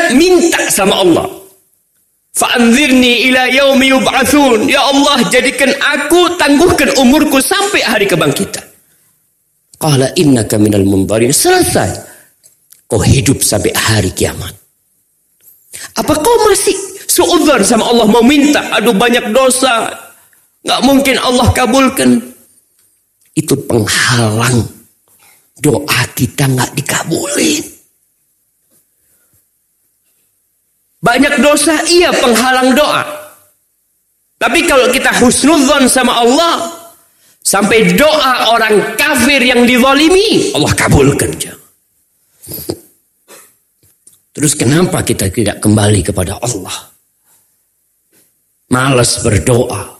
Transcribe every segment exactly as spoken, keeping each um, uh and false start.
minta sama Allah. Fa'anzirni ila yaumi yub'atsun. Ya Allah, jadikan aku, tangguhkan umurku sampai hari kebangkitan. Qala innaka minal mundharin. Selesai. Kau hidup sampai hari kiamat. Apa kau masih suudzon sama Allah, mau minta? Aduh, banyak dosa, nggak mungkin Allah kabulkan. Itu penghalang doa kita nggak dikabulin. Banyak dosa, iya, penghalang doa. Tapi kalau kita husnudzon sama Allah, sampai doa orang kafir yang dizalimi, Allah kabulkan. Terus kenapa kita tidak kembali kepada Allah? Malas berdoa.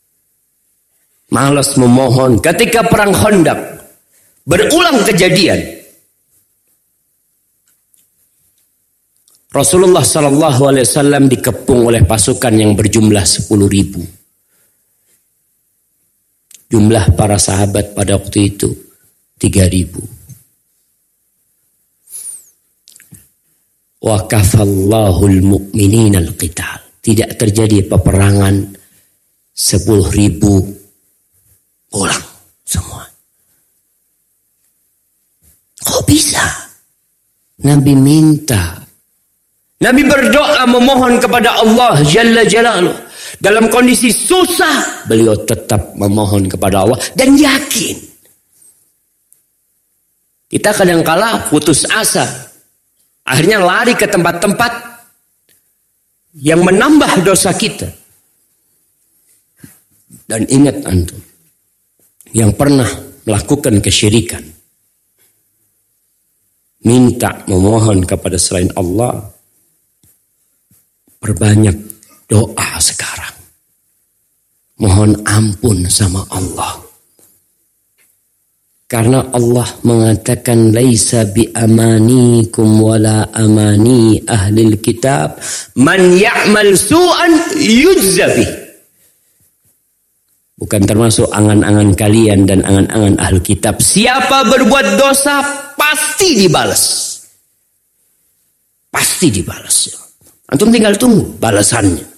Malas memohon. Ketika perang Khandaq, berulang kejadian. Rasulullah Sallallahu Alaihi Wasallam dikepung oleh pasukan yang berjumlah sepuluh ribu. Jumlah para sahabat pada waktu itu tiga ribu. Wa kafallahul mu'minina al-qital. Tidak terjadi peperangan, sepuluh ribu pulang semua. Kok bisa? Nabi minta. Nabi berdoa memohon kepada Allah Jalla Jalaluh. Dalam kondisi susah, beliau tetap memohon kepada Allah dan yakin. Kita kadang-kala putus asa. Akhirnya lari ke tempat-tempat yang menambah dosa kita. Dan ingat antum, yang pernah melakukan kesyirikan, minta memohon kepada selain Allah, perbanyak doa sekarang. Mohon ampun sama Allah. Karena Allah mengatakan laisa bi amanikum wala amani ahlil kitab man ya'mal su'an yujza bih. Bukan termasuk angan-angan kalian dan angan-angan ahli kitab. Siapa berbuat dosa pasti dibalas. Pasti dibalas. Antum tinggal tunggu balasannya.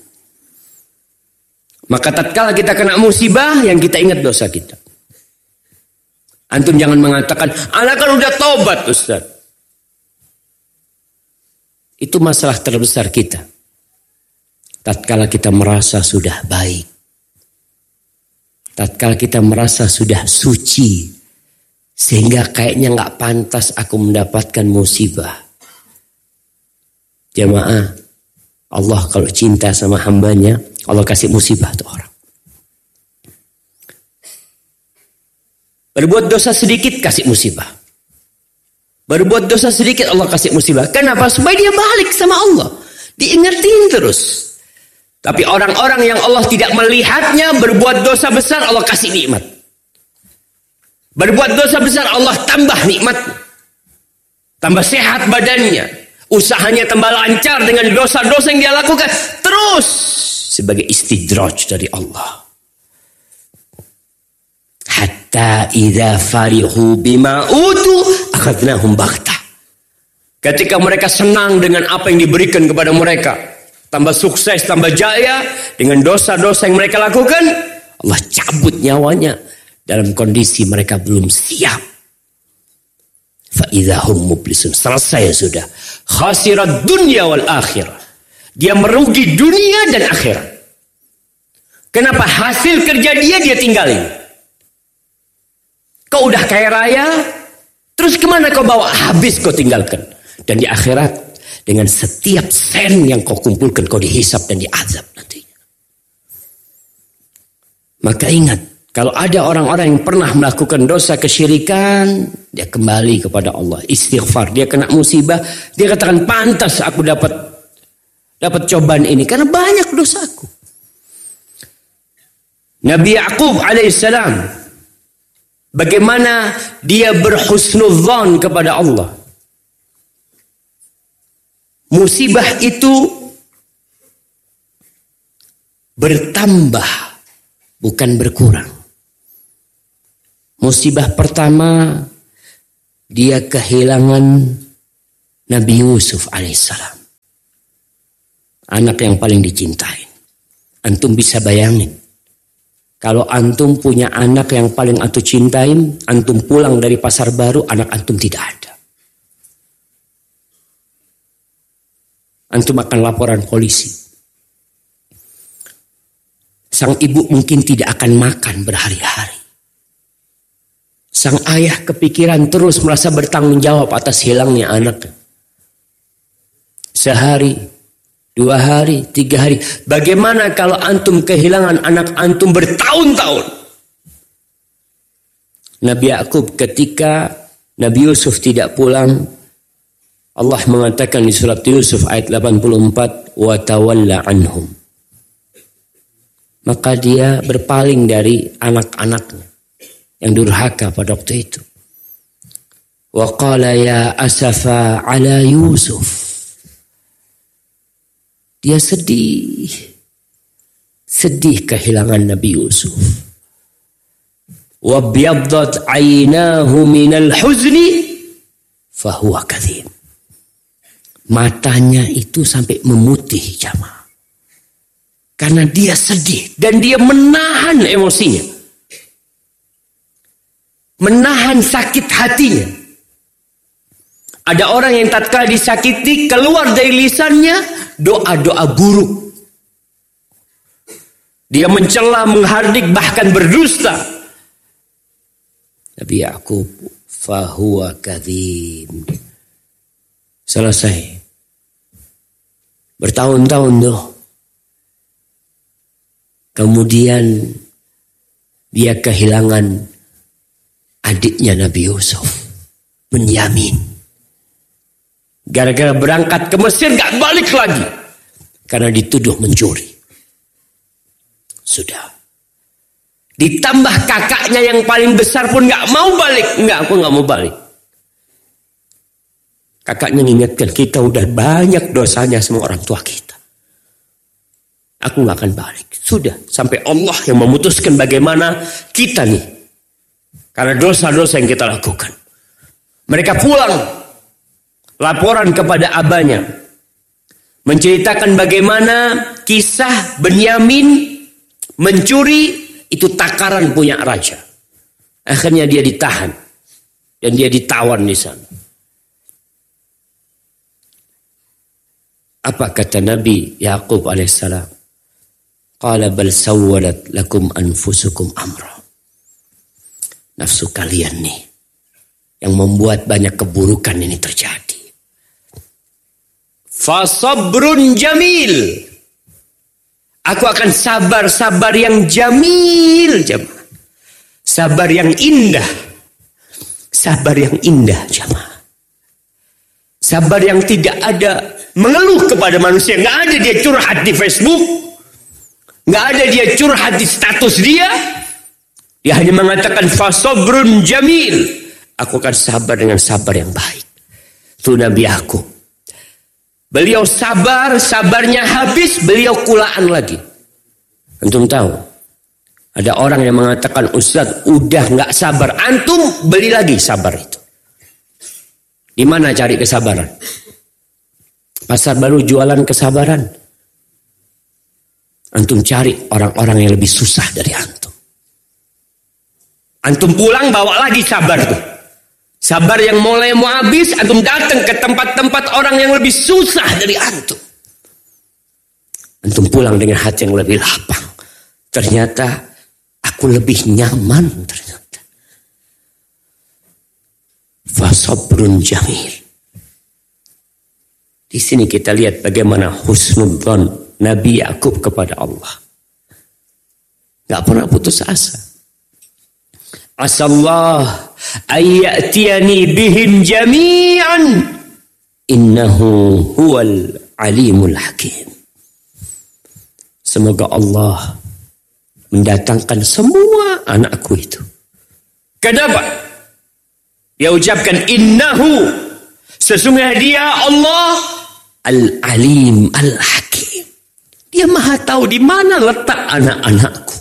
Maka tatkala kita kena musibah, yang kita ingat dosa kita. Antum jangan mengatakan, anak kan udah tobat Ustaz. Itu masalah terbesar kita. Tatkala kita merasa sudah baik. Tatkala kita merasa sudah suci. Sehingga kayaknya gak pantas aku mendapatkan musibah. Jamaah, Allah kalau cinta sama hambanya, Allah kasih musibah tuh orang. Berbuat dosa sedikit kasih musibah. Berbuat dosa sedikit Allah kasih musibah. Kenapa? Supaya dia balik sama Allah. Diingetin terus. Tapi orang-orang yang Allah tidak melihatnya berbuat dosa besar, Allah kasih nikmat. Berbuat dosa besar, Allah tambah nikmat. Tambah sehat badannya. Usahanya tambah lancar dengan dosa-dosa yang dia lakukan. Terus sebagai istidraj dari Allah. Hatta idza farihu bima utu akhadnahum baghtah. Ketika mereka senang dengan apa yang diberikan kepada mereka, tambah sukses, tambah jaya dengan dosa-dosa yang mereka lakukan, Allah cabut nyawanya dalam kondisi mereka belum siap. Fa idza hum mublisun. Selesai sudah. Khasirat dunya wal akhirah. Dia merugi dunia dan akhirat. Kenapa? Hasil kerja dia dia tinggalin. Kau udah kaya raya, terus kemana kau bawa? Habis kau tinggalkan. Dan di akhirat, dengan setiap sen yang kau kumpulkan, kau dihisap dan diazab nantinya. Maka ingat, kalau ada orang-orang yang pernah melakukan dosa kesyirikan, dia kembali kepada Allah, istighfar. Dia kena musibah, dia katakan pantas aku dapat dapat cobaan ini karena banyak dosaku. Nabi Ya'qub alaihissalam, bagaimana dia berhusnudzon kepada Allah. Musibah itu bertambah, bukan berkurang. Musibah pertama, dia kehilangan Nabi Yusuf alaihissalam. Anak yang paling dicintai. Antum bisa bayangin. Kalau antum punya anak yang paling antum cintai, antum pulang dari pasar baru, anak antum tidak ada. Antum akan laporan polisi. Sang ibu mungkin tidak akan makan berhari-hari. Sang ayah kepikiran terus merasa bertanggung jawab atas hilangnya anaknya. Sehari, dua hari, tiga hari. Bagaimana kalau antum kehilangan anak antum bertahun-tahun? Nabi Yakub ketika Nabi Yusuf tidak pulang, Allah mengatakan di surat Yusuf ayat delapan puluh empat, wa tawalla anhum. Maka dia berpaling dari anak-anaknya yang durhaka pada waktu itu. Wa qala ya asafa ala Yusuf. Dia sedih. Sedih kehilangan Nabi Yusuf. Wa biyaddat aynahu minal huzni fahuwa kadhim. Matanya itu sampai memutih jamaah. Karena dia sedih dan dia menahan emosinya. Menahan sakit hatinya. Ada orang yang tatkala disakiti keluar dari lisannya doa-doa buruk. Dia mencela, menghardik, bahkan berdusta. Nabi Yakub fahuwa kadzim. Selesai. Bertahun-tahun doh. Kemudian dia kehilangan adiknya Nabi Yusuf, Benyamin. Gara-gara berangkat ke Mesir gak balik lagi. Karena dituduh mencuri. Sudah. Ditambah kakaknya yang paling besar pun gak mau balik. Enggak, aku gak mau balik. Kakaknya mengingatkan, kita udah banyak dosanya sama orang tua kita. Aku gak akan balik. Sudah, sampai Allah yang memutuskan bagaimana kita nih. Karena dosa-dosa yang kita lakukan. Mereka pulang. Laporan kepada abahnya. Menceritakan bagaimana kisah Benyamin mencuri itu takaran punya raja. Akhirnya dia ditahan. Dan dia ditawan di sana. Apa kata Nabi Yakub alaihissalam? Qala bal sawwalat lakum anfusukum amra. Nafsu kalian nih yang membuat banyak keburukan ini terjadi. Fasabrun jamil. Aku akan sabar-sabar yang jamil, jemaah. Sabar yang indah. Sabar yang indah, jemaah. Sabar yang tidak ada mengeluh kepada manusia. Nggak ada dia curhat di Facebook. Nggak ada dia curhat di status dia. Dia hanya mengatakan fasabrun jamil. Aku akan sabar dengan sabar yang baik. Itu Nabi Yakub. Beliau sabar, sabarnya habis, beliau kulaan lagi. Antum tahu? Ada orang yang mengatakan, Ustaz, udah nggak sabar. Antum beli lagi sabar itu. Di mana cari kesabaran? Pasar baru jualan kesabaran. Antum cari orang-orang yang lebih susah dari antum. Antum pulang bawa lagi sabar tuh. Sabar yang mulai mau habis, antum datang ke tempat-tempat orang yang lebih susah dari antum. Antum pulang dengan hati yang lebih lapang. Ternyata aku lebih nyaman ternyata. Fasabrun jamil. Di sini kita lihat bagaimana husnudzon Nabi Yakub kepada Allah. Gak pernah putus asa. Asallah ayyatiyani bihim jami'an. Innahu huwal alimul hakim. Semoga Allah mendatangkan semua anakku itu. Kenapa? Dia ucapkan innahu. Sesungguhnya dia Allah al-alim al-hakim. Dia maha tahu di mana letak anak-anakku.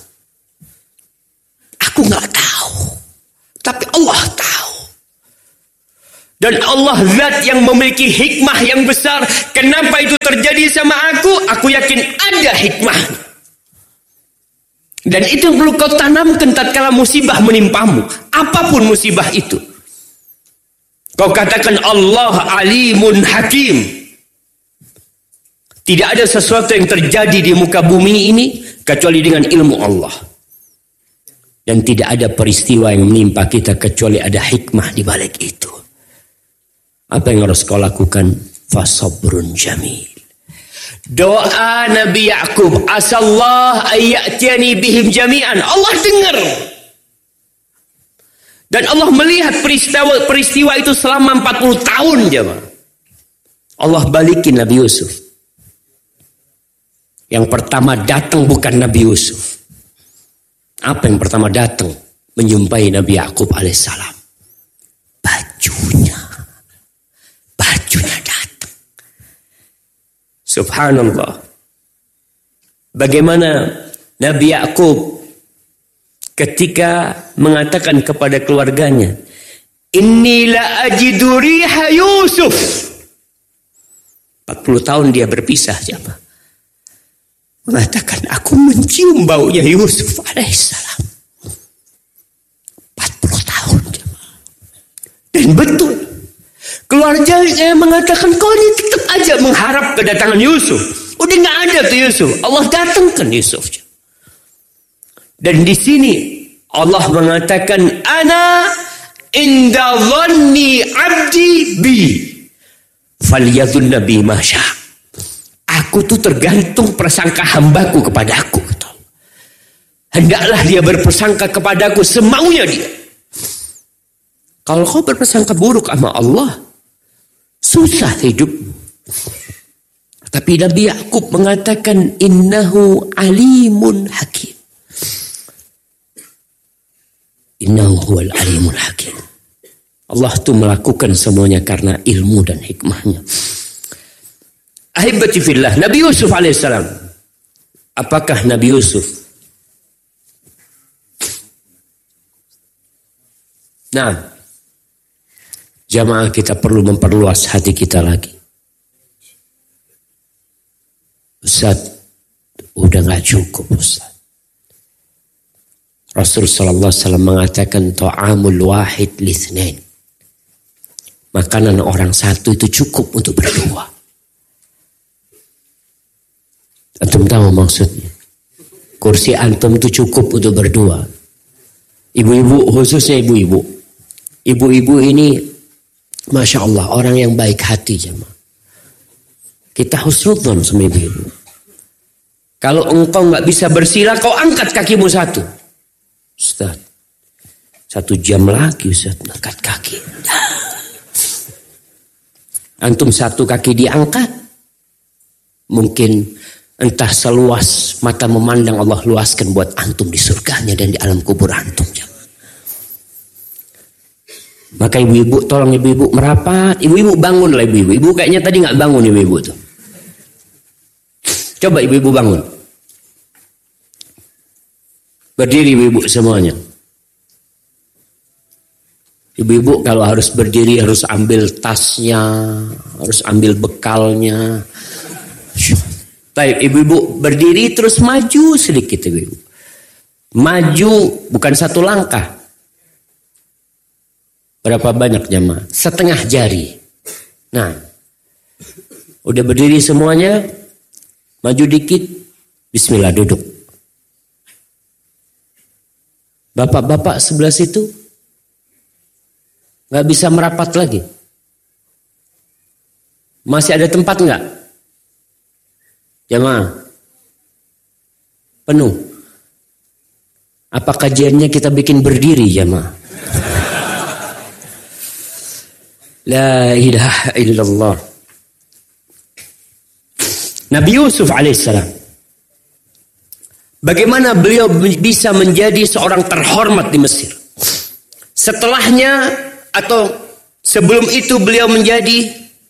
Aku nggak tahu, tapi Allah tahu. Dan Allah zat yang memiliki hikmah yang besar. Kenapa itu terjadi sama aku? Aku yakin ada hikmah. Dan itu yang perlu kau tanamkan tatkala musibah menimpamu. Apapun musibah itu. Kau katakan Allah alimun hakim. Tidak ada sesuatu yang terjadi di muka bumi ini kecuali dengan ilmu Allah. Dan tidak ada peristiwa yang menimpa kita kecuali ada hikmah di balik itu. Apa yang harus kau lakukan? Fasabrun jamil. Doa Nabi Yakub, asallah ayyatiani bihim jami'an. Allah dengar. Dan Allah melihat peristiwa peristiwa itu selama empat puluh tahun jemaah. Allah balikin Nabi Yusuf. Yang pertama datang bukan Nabi Yusuf. Apa yang pertama datang? Menjumpai Nabi Yakub alaihissalam. Bajunya. Bajunya datang. Subhanallah. Bagaimana Nabi Yakub ketika mengatakan kepada keluarganya, Inni la ajidu riha Yusuf. empat puluh tahun dia berpisah siapa? Mengatakan aku mencium baunya Yusuf alaihissalam. empat puluh tahun. Dan betul. Keluarganya mengatakan kau ini tetap aja mengharap kedatangan Yusuf. Udah gak ada tuh Yusuf. Allah datangkan Yusuf. Dan di sini Allah mengatakan ana inda dhanni abdi bi falyadhun nabi masya. Aku tuh tergantung prasangka hambaku kepada aku. Hendaklah dia berprasangka kepadaku semaunya dia. Kalau kau berprasangka buruk sama Allah, susah hidup. Tapi Nabi Yakub mengatakan innahu alimun hakim. Innahu huwal alimul hakim. Allah tuh melakukan semuanya karena ilmu dan hikmahnya. Ahibati fillah, Nabi Yusuf alaihissalam. Apakah Nabi Yusuf? Nah, jamaah kita perlu memperluas hati kita lagi. Ustaz, udah gak cukup Ustaz. Rasul sallallahu alaihi wasallam mengatakan ta'amul wahid lithnain. Makanan orang satu itu cukup untuk berdua. Antum tahu maksudnya? Kursi antum itu cukup untuk berdua. Ibu-ibu, khususnya ibu-ibu. Ibu-ibu ini Masya Allah, orang yang baik hati jemaah. Kita husnudzon sama ibu-ibu. Kalau engkau gak bisa bersila, kau angkat kakimu satu. Ustaz, satu jam lagi Ustaz angkat kaki. Antum satu kaki diangkat, mungkin entah seluas mata memandang Allah luaskan buat antum di surganya dan di alam kubur antum. Maka ibu-ibu, tolong ibu-ibu merapat. Ibu-ibu bangunlah ibu-ibu. Ibu kayaknya tadi gak bangun ibu-ibu tuh. Coba ibu-ibu bangun. Berdiri ibu-ibu semuanya. Ibu-ibu kalau harus berdiri harus ambil tasnya, harus ambil bekalnya. Baik, ibu-ibu berdiri terus maju sedikit ibu-ibu. Maju bukan satu langkah. Berapa banyak jamaah? Setengah jari. Nah, udah berdiri semuanya, maju dikit, bismillah duduk. Bapak-bapak sebelah situ nggak bisa merapat lagi. Masih ada tempat nggak? Jamaah, penuh. Apa kajiannya kita bikin berdiri jamaah? La ilaha illallah. Nabi Yusuf alaihissalam. Bagaimana beliau bisa menjadi seorang terhormat di Mesir? Setelahnya atau sebelum itu beliau menjadi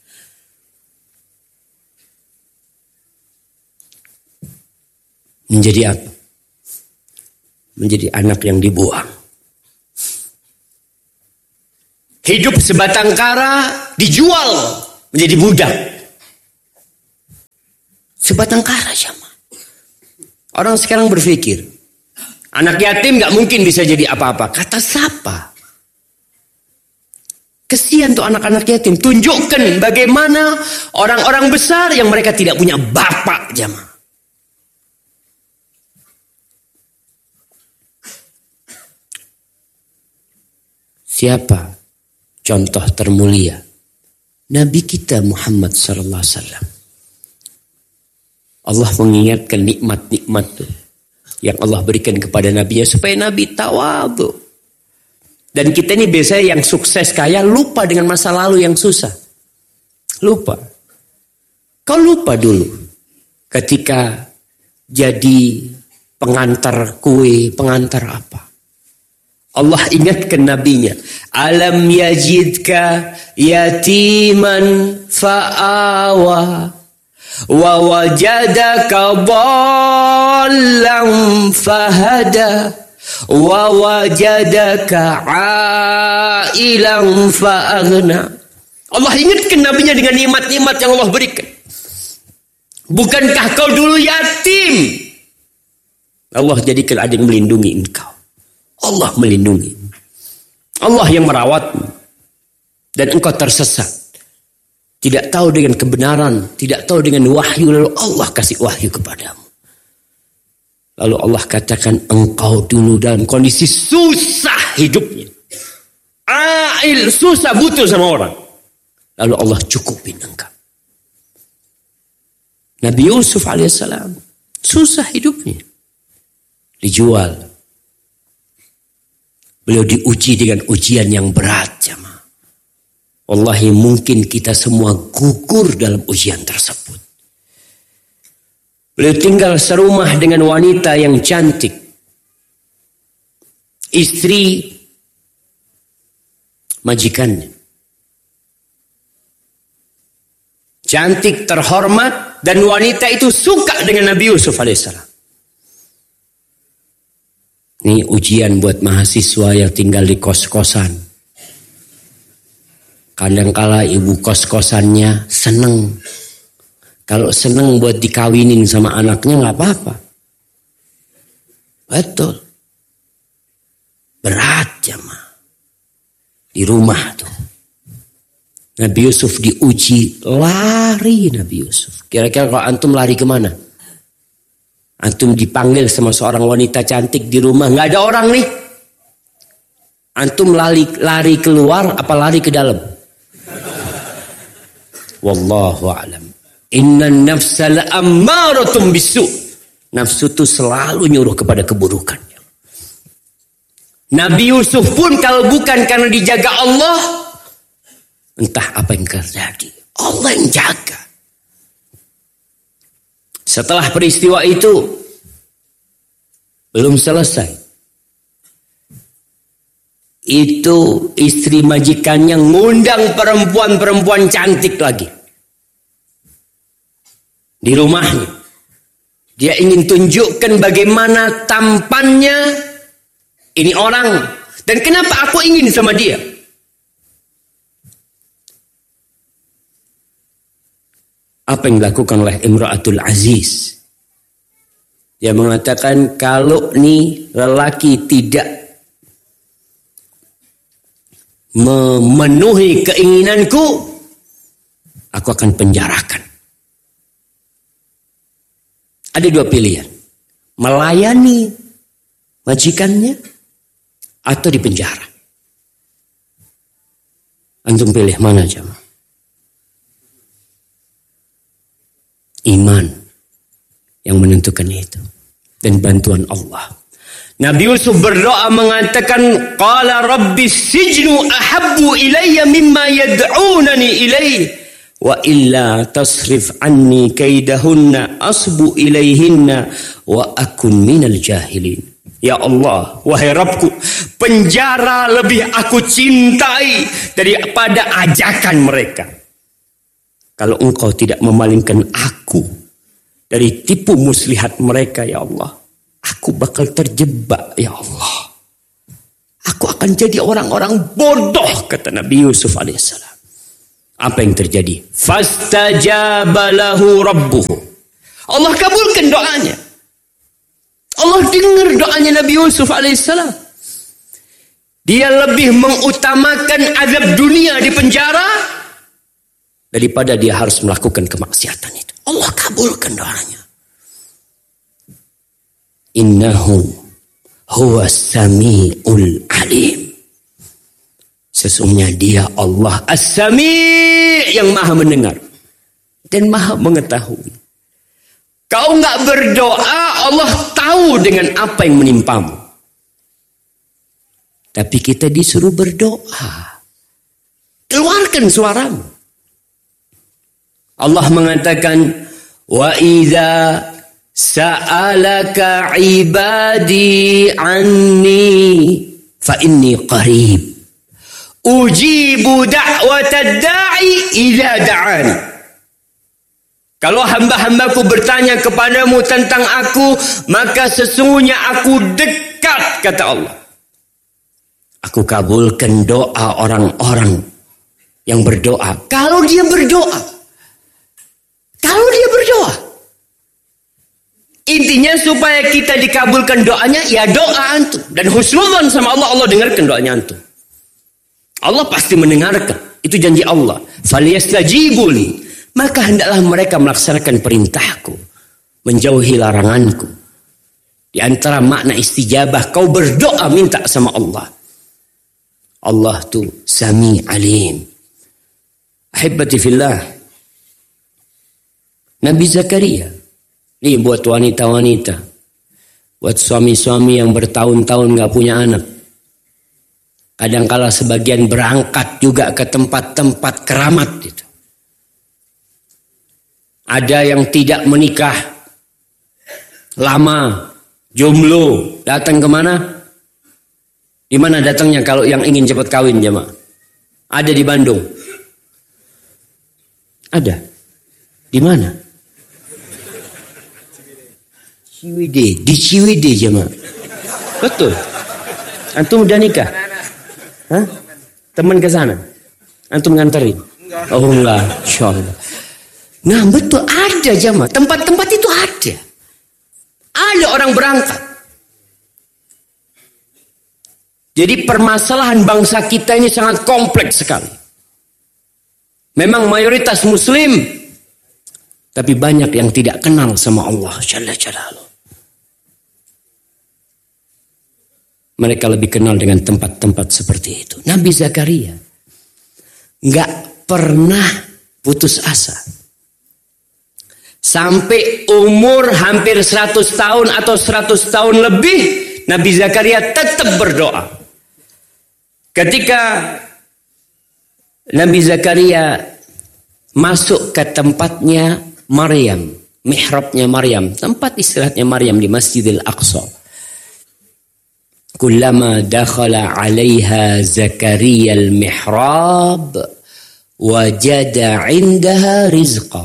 menjadi apa? Menjadi anak yang dibuang. hidup sebatang kara, dijual menjadi budak. Sebatang kara sama. Orang sekarang berpikir, anak yatim gak mungkin bisa jadi apa-apa. Kata siapa? Kesian tuh anak-anak yatim. Tunjukkan bagaimana orang-orang besar yang mereka tidak punya bapak jamaah. Siapa contoh termulia? Nabi kita Muhammad sallallahu alaihi wasallam. Allah mengingatkan nikmat-nikmat tuh yang Allah berikan kepada Nabi-Nya supaya Nabi tawadhu. Dan kita ini biasanya yang sukses kaya lupa dengan masa lalu yang susah. Lupa. Kau lupa dulu ketika jadi pengantar kue, pengantar apa. Allah ingatkan nabinya, alam yajidka yatiman fa'awa wa wajadaka dhallan fahada wa wajadaka ailan fa'aghna. Allah ingatkan nabinya dengan nikmat-nikmat yang Allah berikan. Bukankah kau dulu yatim? Allah jadikan ada yang melindungi engkau. Allah melindungi. Allah yang merawatmu. Dan engkau tersesat. Tidak tahu dengan kebenaran. Tidak tahu dengan wahyu. Lalu Allah kasih wahyu kepadamu. Lalu Allah katakan engkau dulu dalam kondisi susah hidupnya. Ail, susah, butuh sama orang. Lalu Allah cukupin engkau. Nabi Yusuf alaihissalam susah hidupnya. Dijual. Beliau diuji dengan ujian yang berat, jamaah. Wallahi mungkin kita semua gugur dalam ujian tersebut. Beliau tinggal serumah dengan wanita yang cantik. Istri majikannya. Cantik, terhormat, dan wanita itu suka dengan Nabi Yusuf alaihissalam. Ini ujian buat mahasiswa yang tinggal di kos-kosan. Kadangkala ibu kos-kosannya seneng. Kalau seneng buat dikawinin sama anaknya nggak apa-apa. Betul. Berat jamaah. Di rumah tuh. Nabi Yusuf diuji, lari Nabi Yusuf. Kira-kira kalau antum lari kemana? Antum dipanggil sama seorang wanita cantik di rumah, nggak ada orang nih. Antum lari lari keluar apa lari ke dalam? Wallahu a'lam. Innan nafsa la'ammaratun bisu. Nafsu itu selalu nyuruh kepada keburukan. Nabi Yusuf pun kalau bukan karena dijaga Allah, entah apa yang terjadi. Allah yang jaga. Setelah peristiwa itu belum selesai. Itu istri majikannya ngundang perempuan-perempuan cantik lagi. Di rumahnya. Dia ingin tunjukkan bagaimana tampannya ini orang. Dan kenapa aku ingin sama dia. Apa yang dilakukan oleh Imra'atul Aziz? Dia mengatakan kalau nih lelaki tidak memenuhi keinginanku, aku akan penjarakan. Ada dua pilihan. Melayani majikannya atau dipenjara. Antum pilih mana jemaah? Iman yang menentukan itu dan bantuan Allah. Nabi Yusuf berdoa mengatakan qala rabbi sijnu ahabbu ilayya mimma yad'unani ilayhi wa illa tasrif anni kaidahunna asbu ilayhinna wa akun minal jahilin. Ya Allah, wahai Rabbku, penjara lebih aku cintai daripada ajakan mereka. Kalau engkau tidak memalingkan aku dari tipu muslihat mereka, ya Allah, aku bakal terjebak, ya Allah. Aku akan jadi orang-orang bodoh, kata Nabi Yusuf alaihissalam. Apa yang terjadi? Fastajaba lahu rabbuhu. Allah kabulkan doanya. Allah dengar doanya Nabi Yusuf alaihissalam. Dia lebih mengutamakan azab dunia di penjara daripada dia harus melakukan kemaksiatan itu. Allah kabulkan doanya. Innahu huwa sami'ul alim. Sesungguhnya dia Allah as-sami' yang maha mendengar dan maha mengetahui. Kau enggak berdoa, Allah tahu dengan apa yang menimpamu. Tapi kita disuruh berdoa. Keluarkan suaramu. Allah mengatakan, wa idza sa'alaka ibadi anni fa inni qarib ujibu da'watad da'i idza da'ani. Kalau hamba-hambaku bertanya kepadamu tentang aku, maka sesungguhnya aku dekat, kata Allah. Aku kabulkan doa orang-orang yang berdoa. Kalau dia berdoa. Kalau dia berdoa. Intinya supaya kita dikabulkan doanya, ya doa antum. Dan husnudzon sama Allah, Allah dengarkan doanya antum. Allah pasti mendengarkan. Itu janji Allah. Falyastajibuli. Maka hendaklah mereka melaksanakan perintahku. Menjauhi laranganku. Di antara makna istijabah, kau berdoa minta sama Allah. Allah tu sami alim. Ahibbati fillah. Nabi Zakaria. Ini buat wanita-wanita. Buat suami-suami yang bertahun-tahun gak punya anak. Kadangkala sebagian berangkat juga ke tempat-tempat keramat gitu. Ada yang tidak menikah. Lama. Jomblo. Datang kemana? Di mana datangnya kalau yang ingin cepat kawin jemaah? Ada di Bandung. Ada. Di mana? Ciwidey. Di Ciwidey jemaah. Betul. Antum udah nikah? Hah? Teman ke sana? Antum nganterin? Oh enggak. Insyaallah. Nah betul ada jemaah. Tempat-tempat itu ada. Ada orang berangkat. Jadi permasalahan bangsa kita ini sangat kompleks sekali. Memang mayoritas muslim, tapi banyak yang tidak kenal sama Allah Jalla Jalaluh. Mereka lebih kenal dengan tempat-tempat seperti itu. Nabi Zakaria nggak pernah putus asa. Sampai umur hampir seratus tahun atau seratus tahun lebih, Nabi Zakaria tetap berdoa. Ketika Nabi Zakaria masuk ke tempatnya Maryam, mihrabnya Maryam, tempat istirahatnya Maryam di Masjidil Aqsa. Kullama dakhala 'alaiha Zakaria al-mihrab wajada 'indaha rizqa.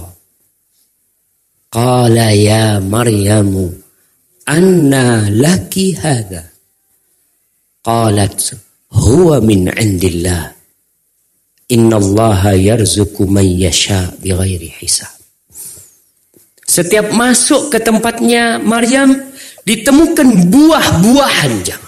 Qala ya Maryamu anna laki hadha? Qalat huwa min 'indillah. Innallaha yarzuqu man yasha bighairi hisab. Setiap masuk ke tempatnya Maryam ditemukan buah-buahan jemaah.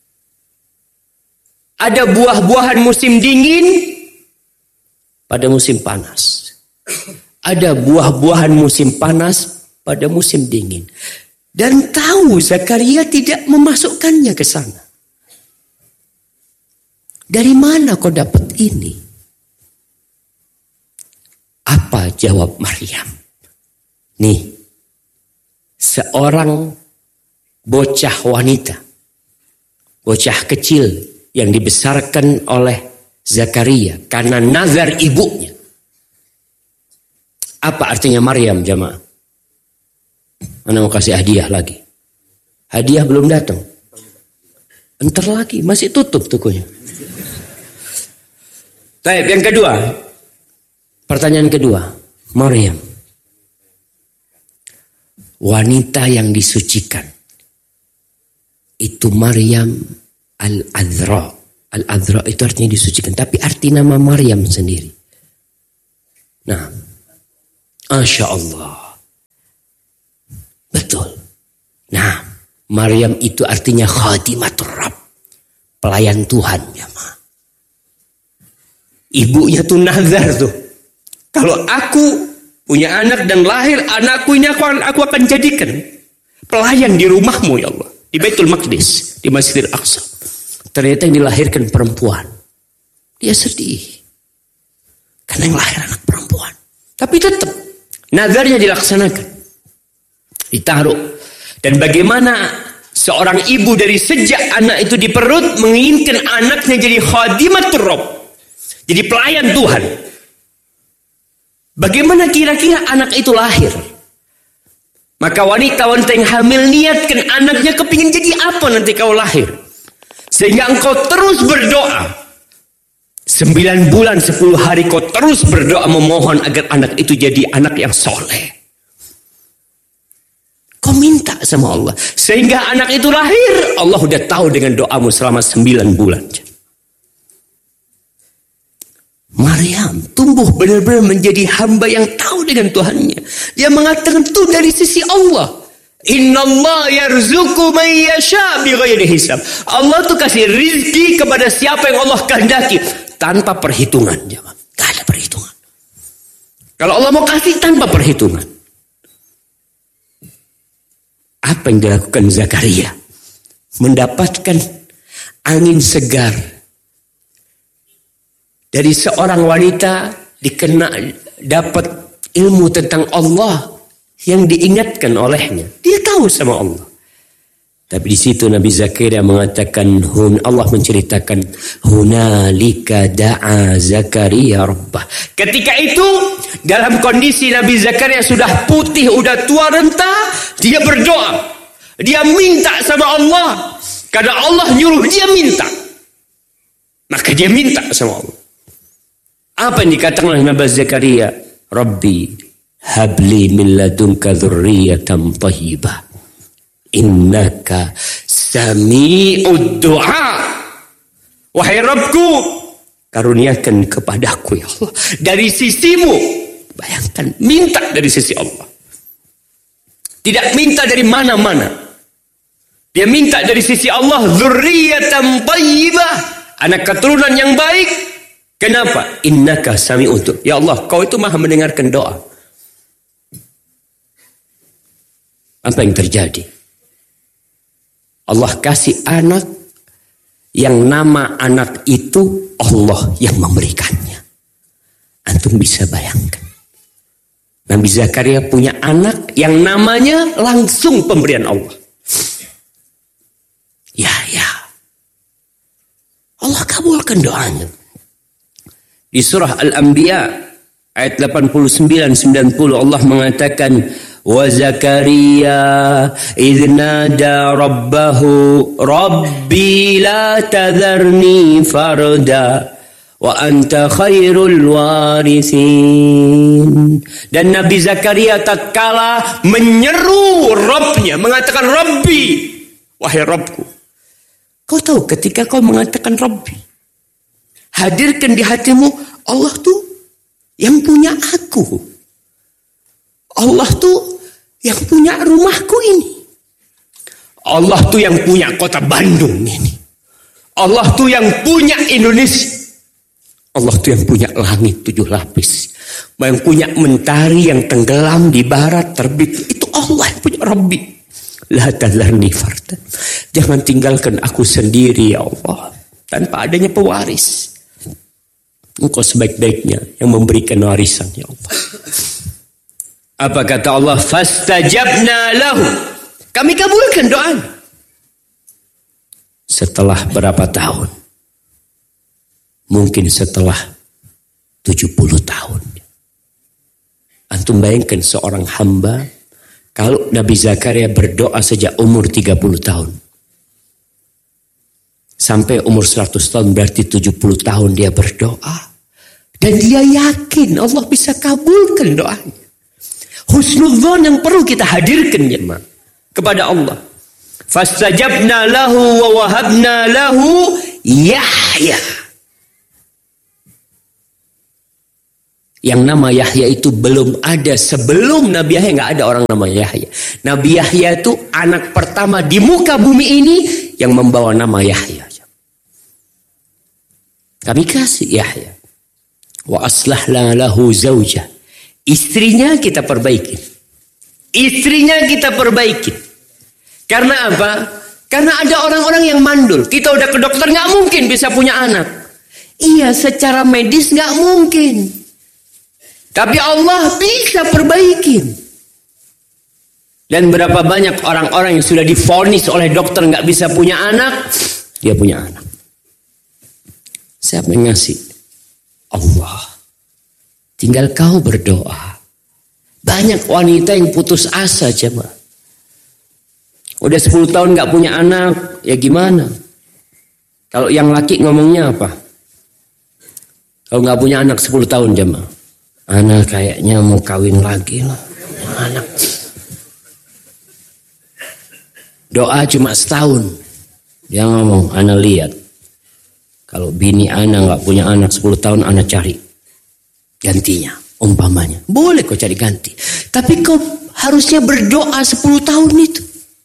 Ada buah-buahan musim dingin pada musim panas. Ada buah-buahan musim panas pada musim dingin. Dan tahu Zakaria tidak memasukkannya ke sana. Dari mana kau dapat ini? Apa jawab Maryam? Nih, seorang bocah wanita, bocah kecil yang dibesarkan oleh Zakaria karena nazar ibunya. Apa artinya Maryam jamaah? Anda mau kasih hadiah lagi. Hadiah belum datang. Entar lagi, masih tutup tokonya. Baik, yang kedua. Pertanyaan kedua. Maryam. Wanita yang disucikan. Itu Maryam Al-Azra. Al-Azra itu artinya disucikan. Tapi arti nama Maryam sendiri. Nah, Masya Allah. Betul. Nah, Maryam itu artinya khadimatur Rabb. Pelayan Tuhan. Ya, Ma. Ibunya tuh nazar tuh. Kalau aku punya anak dan lahir anakku ini aku, aku akan jadikan pelayan di rumahmu ya Allah. Di Baitul Maqdis. Di Masjidil Aqsa. Ternyata yang dilahirkan perempuan. Dia sedih. Karena yang lahir anak perempuan. Tapi tetap nazarnya dilaksanakan. Ditaruh. Dan bagaimana seorang ibu dari sejak anak itu di perut menginginkan anaknya jadi khadimatur Rabb. Jadi pelayan Tuhan. Bagaimana kira-kira anak itu lahir? Maka wanita-wanita yang hamil niatkan anaknya kepingin jadi apa nanti kau lahir. Sehingga engkau terus berdoa. Sembilan bulan, sepuluh hari kau terus berdoa memohon agar anak itu jadi anak yang soleh. Kau minta sama Allah. Sehingga anak itu lahir. Allah udah tahu dengan doamu selama sembilan bulan. Maryam tumbuh benar-benar menjadi hamba yang tahu dengan Tuhannya. Dia mengatakan itu dari sisi Allah. Inna Allah yarzuqu man yasha bighairi hisab. Allah tuh kasih rizki kepada siapa yang Allah kehendaki tanpa perhitungan. Gak ada perhitungan. Kalau Allah mau kasih tanpa perhitungan. Apa yang dilakukan Zakaria? Mendapatkan angin segar dari seorang wanita dikena dapat ilmu tentang Allah yang diingatkan olehnya. Dia tahu sama Allah. Tapi di situ Nabi Zakaria mengatakan, Allah menceritakan, hunalika da'a Zakaria rabbah. Ketika itu dalam kondisi Nabi Zakaria sudah putih, udah tua renta, dia berdoa. Dia minta sama Allah. Karena Allah nyuruh dia minta. Maka dia minta sama Allah. Apa yang dikatakan oleh Nabi Zakaria? Rabbi habli min ladunka dzurriyyatan thayyibah. Innaka sami'ud du'a. Wahai Rabbku, karuniakan kepadaku ya Allah dari sisimu. Bayangkan, minta dari sisi Allah. Tidak minta dari mana-mana. Dia minta dari sisi Allah, dzurriyyatan thayyibah, anak keturunan yang baik. Kenapa? Innaka sami'ud du'a. Ya Allah, kau itu maha mendengarkan doa. Apa yang terjadi? Allah kasih anak yang nama anak itu Allah yang memberikannya. Antum bisa bayangkan. Nabi Zakaria punya anak yang namanya langsung pemberian Allah. Ya, ya. Allah kabulkan doanya. Di surah Al-Anbiya ayat delapan puluh sembilan sembilan puluh Allah mengatakan wa Zakaria idh nada rabbahu rabbi la tadharni farda wa anta khairul warithin. Dan Nabi Zakaria tatkala menyeru Rabbnya, mengatakan Rabbi, wahai Rabbku. Kau tahu ketika kau mengatakan Rabbi, hadirkan di hatimu Allah tuh yang punya aku. Allah tuh yang punya rumahku ini. Allah tuh yang punya kota Bandung ini. Allah tuh yang punya Indonesia. Allah tuh yang punya langit tujuh lapis. Yang punya mentari yang tenggelam di barat terbit. Itu Allah yang punya Rabbi. La tadharni fardan. Jangan tinggalkan aku sendiri ya Allah. Tanpa adanya pewaris. Engkau sebaik-baiknya yang memberikan warisan ya Allah. Apa kata Allah? Fastajabna lahu. Kami kabulkan doa. Setelah berapa tahun? Mungkin setelah tujuh puluh tahun. Antum bayangkan seorang hamba, kalau Nabi Zakaria berdoa sejak umur tiga puluh tahun. Sampai umur seratus tahun berarti tujuh puluh tahun dia berdoa. Dan dia yakin Allah bisa kabulkan doanya. Husnudzon yang perlu kita hadirkan ya, kepada Allah. Fastajabna lahu wa wahabna lahu Yahya. Yang nama Yahya itu belum ada. Sebelum Nabi Yahya nggak ada orang nama Yahya. Nabi Yahya itu anak pertama di muka bumi ini yang membawa nama Yahya. Kami kasih Yahya. Wa aslahna lahu zawjah. Istrinya kita perbaiki. Istrinya kita perbaiki. Karena apa? Karena ada orang-orang yang mandul. Kita udah ke dokter nggak mungkin bisa punya anak. Iya, secara medis nggak mungkin. Tapi Allah bisa perbaikin. Dan berapa banyak orang-orang yang sudah divonis oleh dokter nggak bisa punya anak, dia punya anak. Siapa yang ngasih? Allah. Tinggal kau berdoa. Banyak wanita yang putus asa, jemaah. Udah sepuluh tahun nggak punya anak, ya gimana? Kalau yang laki ngomongnya apa? Kalau nggak punya anak sepuluh tahun, jemaah. Anak kayaknya mau kawin lagi lah. Anak. Doa cuma setahun. Dia ngomong, anak lihat. Kalau bini anak nggak punya anak sepuluh tahun, anak cari gantinya, umpamanya. Boleh kau cari ganti. Tapi kau harusnya berdoa sepuluh tahun itu.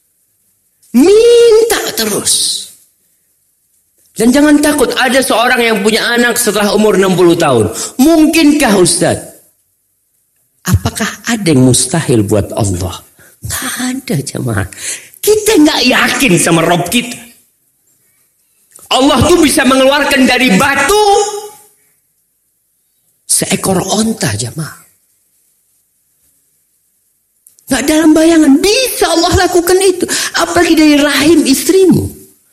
Minta terus. Dan jangan takut, ada seorang yang punya anak setelah umur enam puluh tahun. Mungkinkah Ustaz? Apakah ada yang mustahil buat Allah? Nggak ada, jemaah. Kita nggak yakin sama Rob kita. Allah tuh bisa mengeluarkan dari batu seekor onta, jemaah. Nggak dalam bayangan. Bisa Allah lakukan itu. Apalagi dari rahim istrimu.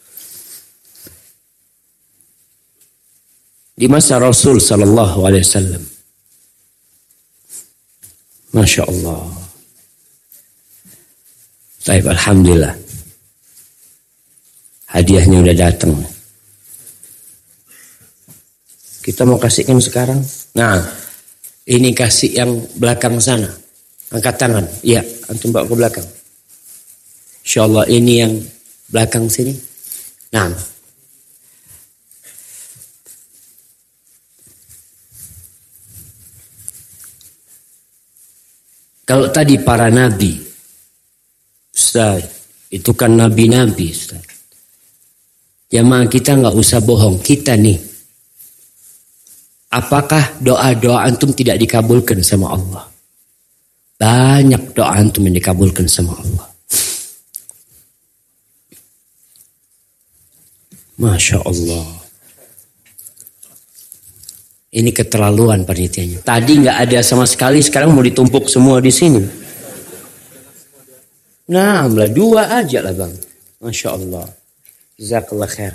Di masa Rasul Sallallahu Alaihi Wasallam. Masya Allah. Baik, alhamdulillah. Hadiahnya udah datang. Kita mau kasihkan sekarang. Nah, ini kasih yang belakang sana. Angkat tangan. Iya, antum bawa ke belakang. Insya Allah ini yang belakang sini. Nah. Kalau tadi para nabi, Ustaz, itu kan nabi-nabi, Ustaz. Jamaah kita nggak usah bohong, kita nih. Apakah doa-doa antum tidak dikabulkan sama Allah? Banyak doa antum yang dikabulkan sama Allah. Masya Allah. Ini keterlaluan panitianya. Tadi nggak ada sama sekali, sekarang mau ditumpuk semua di sini. Nah, lah dua aja lah bang. Masya Allah. Jazakallah khair.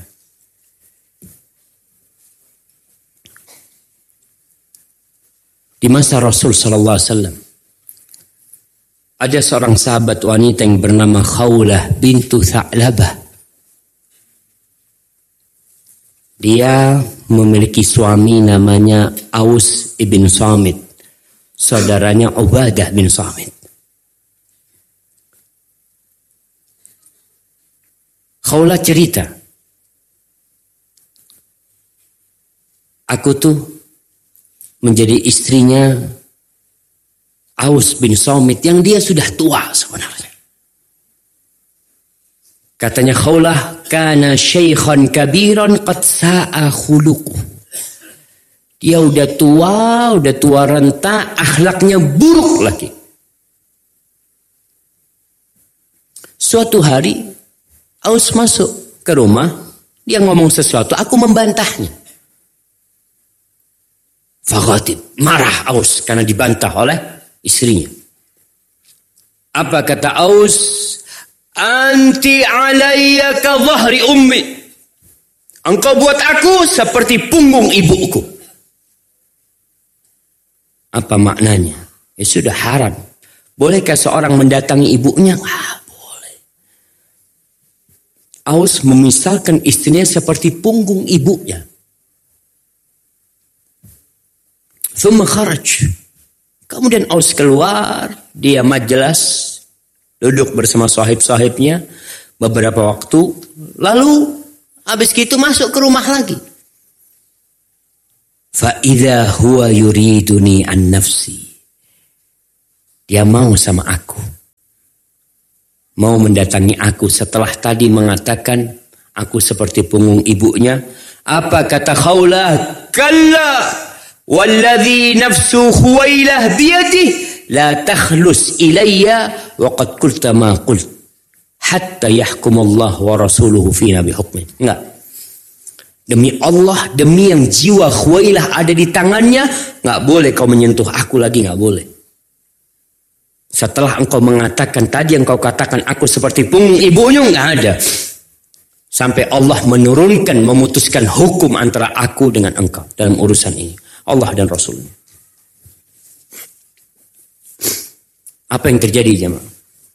Di masa Rasul Sallallahu Alaihi Wasallam ada seorang sahabat wanita yang bernama Khawlah bintu Tha'labah. Dia memiliki suami namanya Aus ibn Samit, saudaranya Ubadah bin Samit. Khawlah cerita, aku tuh menjadi istrinya Aus bin Samit yang dia sudah tua sebenarnya. Katanya Khawlah, kana syaikhan kabiran qad sa'a khuluquh. Dia udah tua, udah tua renta, akhlaknya buruk lagi. Suatu hari Aus masuk ke rumah, dia ngomong sesuatu, aku membantahnya. Faghatib, marah Aus karena dibantah oleh istrinya. Apa kata Aus? Anti alayya ka dhahri ummi. Engkau buat aku seperti punggung ibuku. Apa maknanya? Ya sudah haram. Bolehkah seorang mendatangi ibunya? Ah, boleh. Aus memisalkan istrinya seperti punggung ibunya. Thumma kharaj. Kemudian Aus keluar, dia majelis, duduk bersama sahib-sahibnya, beberapa waktu, lalu habis gitu masuk ke rumah lagi. Fa idza huwa yuriduni an nafsi. Dia mau sama aku. Mau mendatangi aku setelah tadi mengatakan aku seperti punggung ibunya. Apa kata Khawlah? Kalla walladhi nafsu Khuwailah biyadih la takhlus ilayya wa qad qulta ma qult hatta yahkum Allah wa rasuluhu fina bihukmin. Enggak. Demi Allah, demi yang jiwa Khuwailah ada di tangannya, enggak boleh kau menyentuh aku lagi, enggak boleh. Setelah engkau mengatakan tadi, engkau katakan aku seperti punggung ibunya, enggak ada. Sampai Allah menurunkan, memutuskan hukum antara aku dengan engkau dalam urusan ini. Allah dan Rasulnya. Apa yang terjadi jemaah?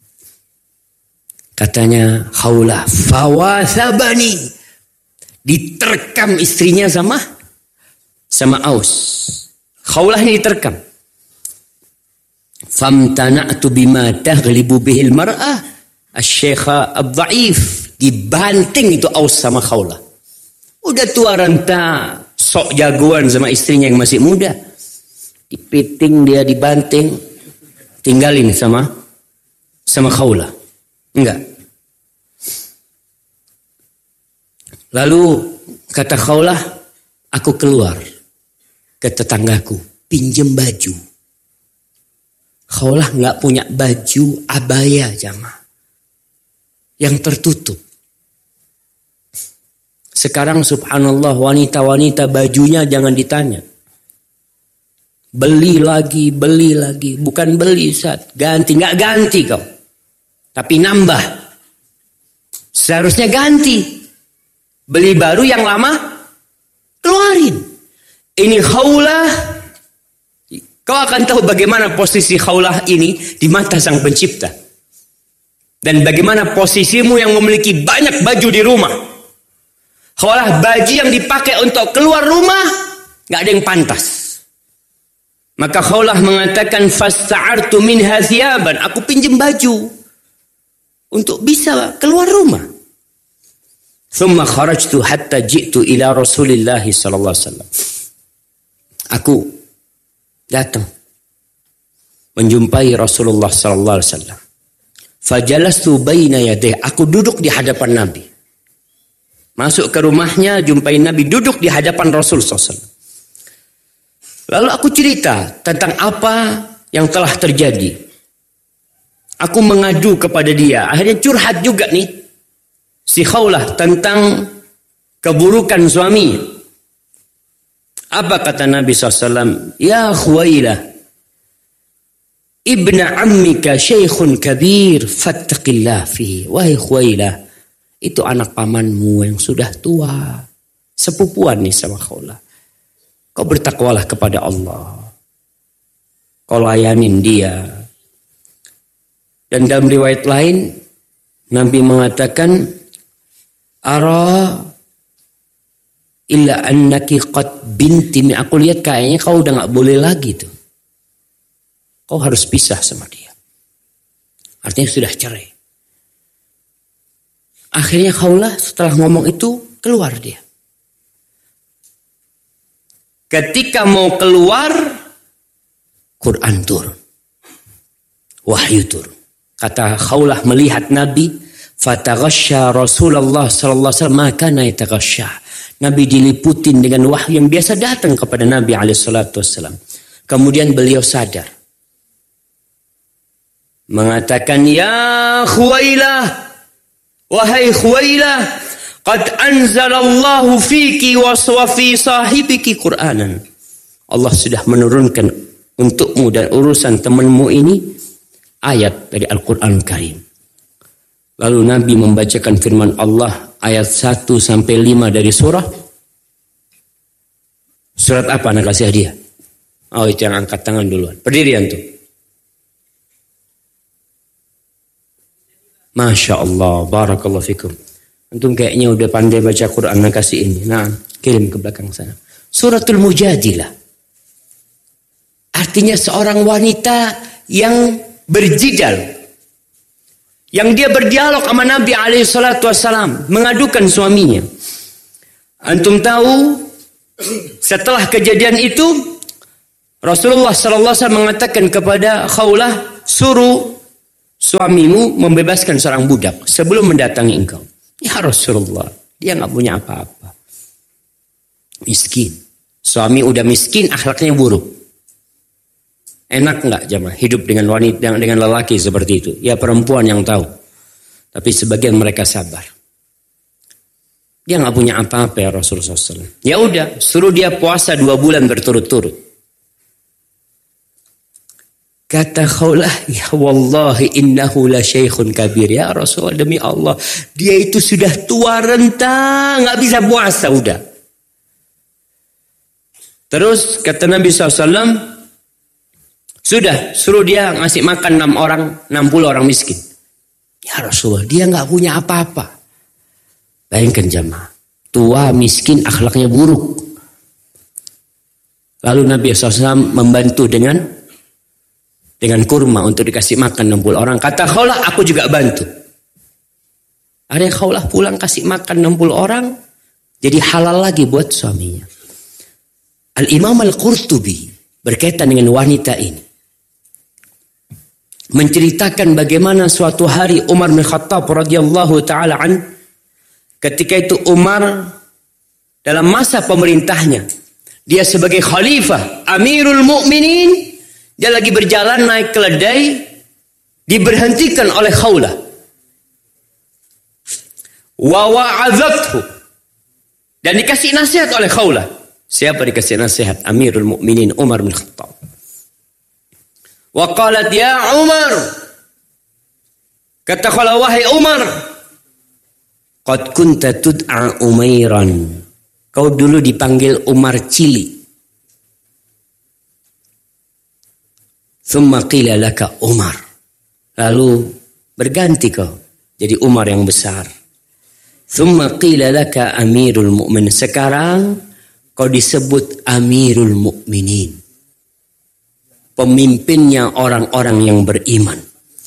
Katanya Khawlah, fawathabani. Diterkam istrinya sama sama Aus. Khawlah ini diterkam. Famtana'tu bima taghlibu bihil mar'ah asy-syaikha ad-dha'if. Dibanting itu Aus sama Khawlah. Udah tua renta, sok jagoan sama istrinya yang masih muda. Dipiting dia, dibanting, tinggalin sama sama Khawlah. Enggak. Lalu kata Khawlah, aku keluar ke tetanggaku, pinjem baju. Khawlah nggak punya baju abaya jamaah yang tertutup. Sekarang subhanallah wanita-wanita bajunya jangan ditanya. Beli lagi, beli lagi. Bukan beli Ustaz, ganti. Nggak ganti kau. Tapi nambah. Seharusnya ganti. Beli baru yang lama, keluarin. Ini Khawlah. Kau akan tahu bagaimana posisi Khawlah ini di mata sang pencipta. Dan bagaimana posisimu yang memiliki banyak baju di rumah. Khawlah, baju yang dipakai untuk keluar rumah, gak ada yang pantas. Maka Khawlah mengatakan, fasta'artu minha thiyaban. Aku pinjam baju untuk bisa keluar rumah. Thumma kharajtu hatta ji'tu ila Rasulillah sallallahu alaihi wasallam. Aku datang menjumpai Rasulullah sallallahu alaihi wasallam. Fajalastu baina yadayhi. Aku duduk di hadapan Nabi. Masuk ke rumahnya, jumpai Nabi duduk di hadapan Rasul sallallahu alaihi wasallam. Lalu aku cerita tentang apa yang telah terjadi. Aku mengadu kepada dia. Akhirnya curhat juga nih si Khawlah tentang keburukan suami. Apa kata Nabi sallallahu alaihi wasallam? Ya Khuwailah, ibna ammika syekhun kabir, fattaqillah fihi. Wahai Khuwailah, itu anak pamanmu yang sudah tua. Sepupuan nih sama Khawlah. Kau bertakwalah kepada Allah. Kau layanin dia. Dan dalam riwayat lain, Nabi mengatakan, Ara illa annaki qad binti. Aku lihat kayaknya kau udah gak boleh lagi tuh. Kau harus pisah sama dia. Artinya sudah cerai. Akhirnya Khawlah setelah ngomong itu keluar dia. Ketika mau keluar, Quran turun. Wahyu turun. Kata Khawlah melihat Nabi, fataghasya Rasulullah sallallahu alaihi wasallam maka yataghasya. Nabi diliputin dengan wahyu yang biasa datang kepada Nabi alaihi salatu wasallam. Kemudian beliau sadar. Mengatakan, ya Khuwailah, wahai Khuwailah, qad anzalallahu fiki wa fi sahibiki Qur'anan. Allah sudah menurunkan untukmu dan urusan temanmu ini ayat dari Al-Quran Karim. Lalu Nabi membacakan firman Allah ayat satu sampai lima dari surah. Surat apa anak kasih hadiah? Oh, itu yang angkat tangan duluan. Berdirian tuh. Masya Allah, barakallahu fikum. Antum kayaknya udah pandai baca Quran, anak kasih ini. Nah, kirim ke belakang sana. Suratul Mujadilah. Artinya seorang wanita yang berjidal, Yang dia berdialog sama Nabi alaihi salatu wassalam, mengadukan suaminya. Antum tahu, setelah kejadian itu Rasulullah sallallahu alaihi wasallam mengatakan kepada Khawlah, suruh suamimu membebaskan seorang budak sebelum mendatangi engkau. Ya Rasulullah, dia nggak punya apa-apa, miskin. Suami udah miskin, akhlaknya buruk. Enak nggak jemaah hidup dengan wanita, dengan lelaki seperti itu? Ya perempuan yang tahu. Tapi sebagian mereka sabar. Dia nggak punya apa-apa ya Rasulullah sallallahu alaihi wasallam. Ya udah, suruh dia puasa dua bulan berturut-turut. Kata Khawlah, ya wallahi innahu la syaikhun kabir. Ya Rasulullah, demi Allah, dia itu sudah tua renta, nggak bisa puasa udah. Terus kata Nabi shallallahu alaihi wasallam, sudah suruh dia ngasih makan enam orang, enam puluh orang miskin. Ya Rasulullah, dia nggak punya apa-apa. Bayangkan jamaah, tua miskin akhlaknya buruk. Lalu Nabi shallallahu alaihi wasallam membantu dengan dengan kurma untuk dikasih makan enam puluh orang. Kata Khawlah, aku juga bantu. Ada Khawlah pulang kasih makan enam puluh orang, jadi halal lagi buat suaminya. Al-Imam Al-Qurtubi berkaitan dengan wanita ini, menceritakan bagaimana suatu hari Umar bin Khattab radhiyallahu taala an, ketika itu Umar dalam masa pemerintahnya, dia sebagai khalifah, Amirul Mukminin, dia lagi berjalan naik keledai, diberhentikan oleh Khawlah. Wa wa'adzathu, dan dikasih nasihat oleh Khawlah. Siapa dikasih nasihat? Amirul Mukminin Umar bin Khattab. Wa qalat ya Umar, kata Khawlah, wahai Umar, qad kunta tud'a Umairan, kau dulu dipanggil Umar Cili. Thumma qila laka Umar, lalu berganti kau jadi Umar yang besar. Thumma qila laka Amirul Mukminin, sekarang kau disebut Amirul Mukminin, pemimpinnya orang-orang yang beriman.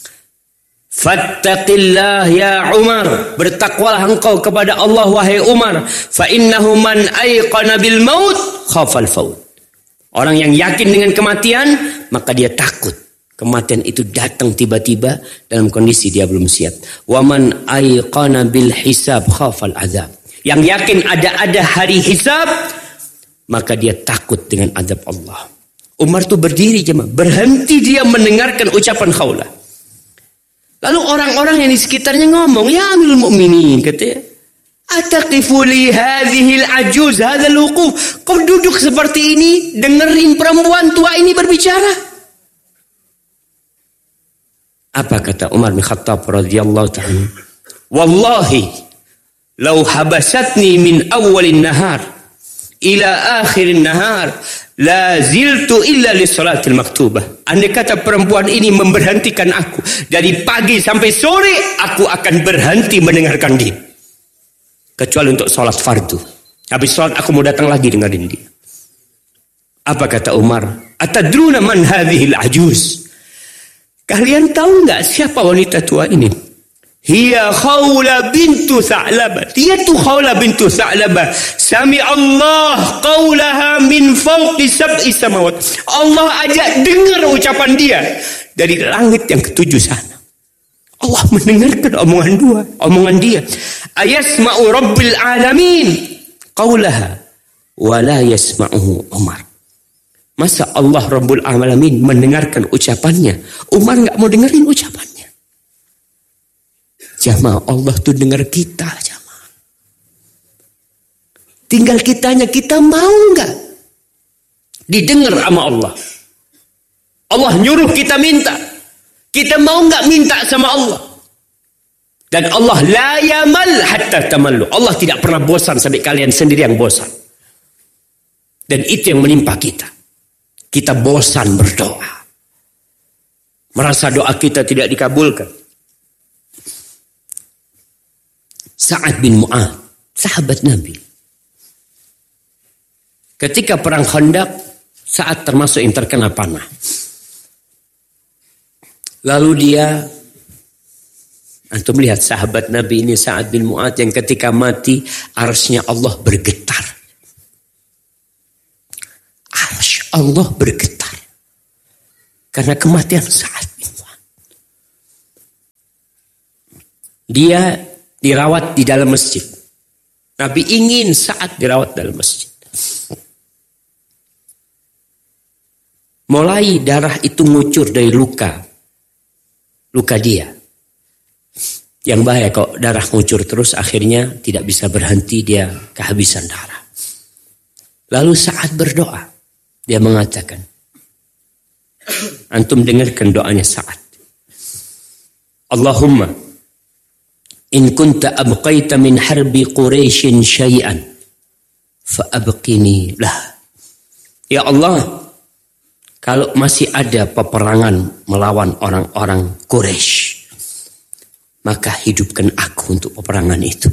Fattaqillah ya Umar, bertakwalah engkau kepada Allah wahai Umar. Fa innahu man ayqana bil maut khafal faut. Orang yang yakin dengan kematian, maka dia takut kematian itu datang tiba-tiba dalam kondisi dia belum siap. Wa man ayqana bil hisab khafal azab. Yang yakin ada-ada hari hisab, maka dia takut dengan azab Allah. Umar tuh berdiri jemaah, berhenti dia mendengarkan ucapan Khawlah. Lalu orang-orang yang di sekitarnya ngomong, ya Amirul Mukminin, katanya, ataqifu li hadhil ajuz hadzal wuquf. Kau duduk seperti ini dengerin perempuan tua ini berbicara. Apa kata Umar bin Khattab radhiyallahu ta'ala? Wallahi law habasatni min awwalin nahar ila akhirin nahar la ziltu illa li salatil maktubah. Andai kata perempuan ini memberhentikan aku dari pagi sampai sore, aku akan berhenti mendengarkan dia, kecuali untuk salat fardu. Habis salat aku mau datang lagi dengerin dia. Apa kata Umar? Atadruna man hadhil ajuz? Kalian tahu enggak siapa wanita tua ini? Hiya Khawlah bintu Tha'labah. Dia tuh Khawlah bintu Tha'labah. Sami Allah qawlaha min fawqi sab'i samawat. Allah ajak dengar ucapan dia dari langit yang ketujuh sana. Allah mendengarkan omongan dua, omongan dia. Ayasma'u rabbil alamin qawlaha wa la yasma'uhu Umar. Masa Allah Rabbul Alamin mendengarkan ucapannya, Umar enggak mau dengerin ucapannya. Jamaah, Allah tuh dengar kita, jamaah. Tinggal kitanya, kita mau enggak didengar sama Allah. Allah nyuruh kita minta, kita mau enggak minta sama Allah. Dan Allah la yamal hatta tamallu. Allah tidak pernah bosan sampai kalian sendiri yang bosan. Dan itu yang menimpa kita. Kita bosan berdoa, merasa doa kita tidak dikabulkan. Sa'ad bin Mu'adz, sahabat Nabi, ketika perang Khandaq, Sa'ad termasuk yang terkena panah. Lalu dia Antum lihat sahabat Nabi ini Sa'ad bin Mu'adz yang ketika mati arsy-nya Allah bergetar. Arsy Allah bergetar. Karena kematian Sa'ad bin Mu'adz. Dia dirawat di dalam masjid. Nabi ingin Sa'ad dirawat dalam masjid. Mulai darah itu ngucur dari luka. Luka dia. Yang bahaya kok darah ngucur terus akhirnya tidak bisa berhenti, dia kehabisan darah. Lalu Sa'ad berdoa. Dia mengatakan, antum dengarkan doanya Sa'ad. Allahumma in kunta abqaita min harbi Quraisyin syai'an fa abqini lah. Ya Allah, kalau masih ada peperangan melawan orang-orang Quraisy, maka hidupkan aku untuk peperangan itu.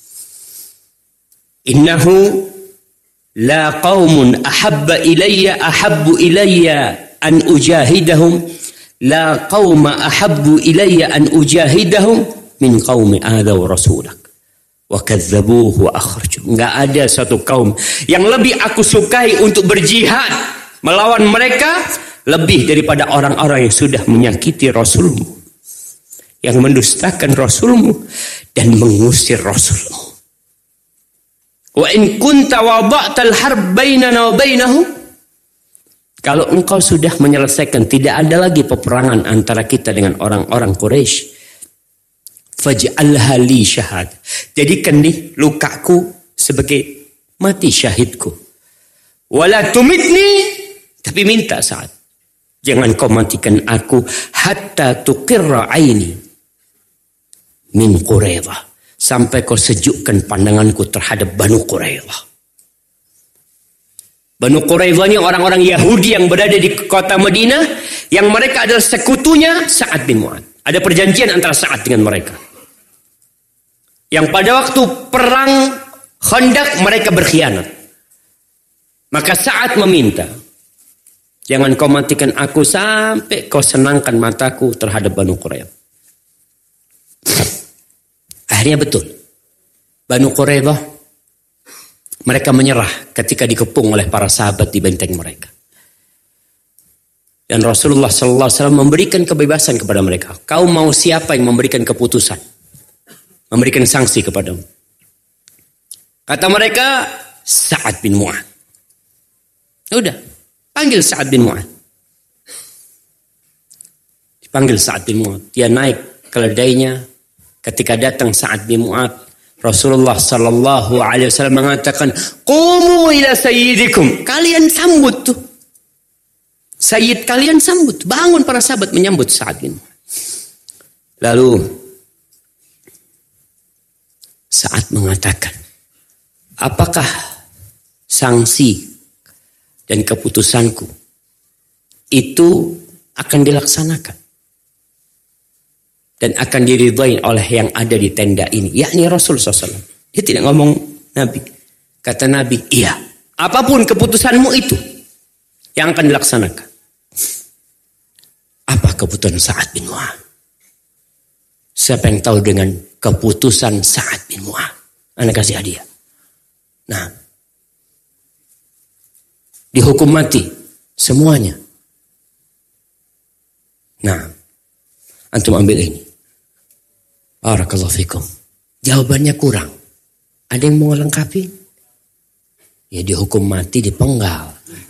Innahu la qaumun ahabba ilayya ahabbu ilayya an ujahidahum la qauma ahabbu ilayya an ujahidahum min qaumi adaw rasulak wa kadzabuhu wa akhraju. Enggak ada satu kaum yang lebih aku sukai untuk berjihad melawan mereka lebih daripada orang-orang yang sudah menyakiti Rasulmu, yang mendustakan Rasulmu dan mengusir Rasulmu. Wa in kunta wada'tal harb bainana wa bainahum, kalau engkau sudah menyelesaikan, tidak ada lagi peperangan antara kita dengan orang-orang Quraisy, faj'alha li syahad, jadikan nih lukaku sebagai mati syahidku. Wala tumitni, tapi minta Sa'ad, jangan kau matikan aku hatta tuqirra aini min Quraidah, sampai kau sejukkan pandanganku terhadap Banu Quraidah. Banu Quraidah ini orang-orang Yahudi yang berada di kota Madinah, yang mereka adalah sekutunya Sa'ad bin Mu'adz. Ada perjanjian antara Sa'ad dengan mereka. Yang pada waktu perang Khandaq mereka berkhianat. Maka Sa'ad meminta, jangan kau matikan aku sampai kau senangkan mataku terhadap Banu Quraidah. Akhirnya betul. Banu Quraidah mereka menyerah ketika dikepung oleh para sahabat di benteng mereka. Dan Rasulullah sallallahu alaihi wasallam memberikan kebebasan kepada mereka. Kau mau siapa yang memberikan keputusan? Memberikan sanksi kepadamu. Kata mereka, Sa'ad bin Mu'adz. Udah, panggil Sa'ad bin Mu'adz. Dipanggil Sa'ad bin Mu'adz. Dia naik keledainya. Ketika datang Sa'ad bin Mu'adz, Rasulullah sallallahu alaihi wasallam mengatakan, "Qumu ila sayyidikum." Kalian sambut tuh. Sayyid kalian sambut. Bangun para sahabat menyambut Sa'ad bin Mu'adz. Lalu Sa'ad mengatakan, apakah sanksi dan keputusanku itu akan dilaksanakan dan akan diridhai oleh yang ada di tenda ini, yakni Rasul sallallahu alaihi wasallam. Dia tidak ngomong Nabi. Kata Nabi, iya, apapun keputusanmu itu yang akan dilaksanakan. Apa keputusan Sa'ad bin Mu'adz? Siapa yang tahu dengan keputusan Sa'ad bin Mu'adz? Anda kasih hadiah. Nah, dihukum mati semuanya. Nah, antum ambil ini. Barakallahu fikum. Jawabannya kurang. Ada yang mau lengkapi? Ya dihukum mati, dipenggal.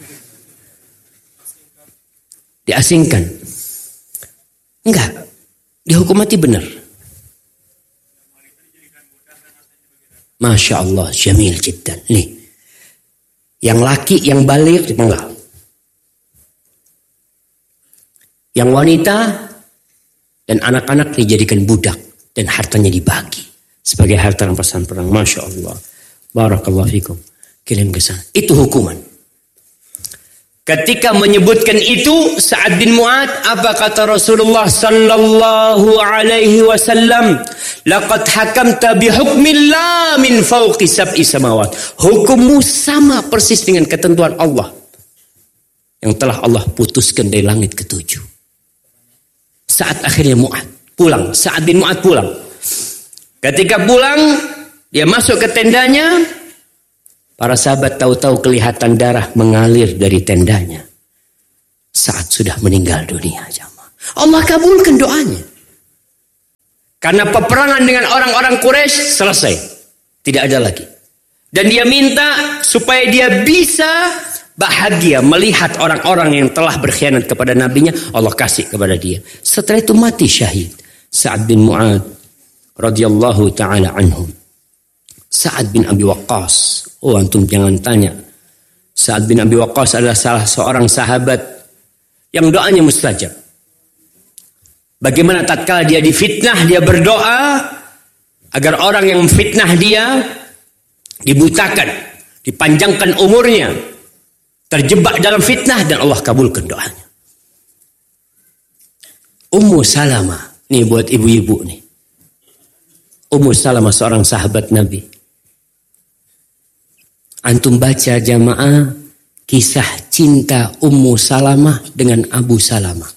Diasingkan. Enggak. Dihukum mati benar. Masya Allah, jamil jiddan. Nih. Yang laki, yang baligh dipenggal. Yang wanita dan anak-anak dijadikan budak. Dan hartanya dibagi sebagai harta rampasan perang. Masya Allah. Barakallahu fikum. Kirim ke sana. Itu hukuman. Ketika menyebutkan itu Sa'ad bin Mu'adz, apa kata Rasulullah sallallahu alaihi wasallam? Laqad hakamta bihukmillah min fawqi sab'i samawat. Hukummu sama persis dengan ketentuan Allah yang telah Allah putuskan dari langit ketujuh. Saat akhirnya Mu'adz pulang, Sa'ad bin Mu'adz pulang. Ketika pulang, dia masuk ke tendanya, para sahabat tahu-tahu kelihatan darah mengalir dari tendanya. Saat sudah meninggal dunia, jamaah. Allah kabulkan doanya. Karena peperangan dengan orang-orang Quraisy selesai. Tidak ada lagi. Dan dia minta supaya dia bisa bahagia melihat orang-orang yang telah berkhianat kepada nabinya, Allah kasih kepada dia. Setelah itu mati syahid Sa'ad bin Mu'ad radhiyallahu taala anhum. Sa'ad bin Abi Waqqas. Oh, antum jangan tanya. Sa'ad bin Abi Waqqas adalah salah seorang sahabat yang doanya mustajab. Bagaimana tatkala dia difitnah, dia berdoa agar orang yang memfitnah dia dibutakan, dipanjangkan umurnya, terjebak dalam fitnah, dan Allah kabulkan doanya. Ummu Salamah, nih buat ibu-ibu nih. Ummu Salamah seorang sahabat Nabi. Antum baca jamaah kisah cinta Ummu Salamah dengan Abu Salamah.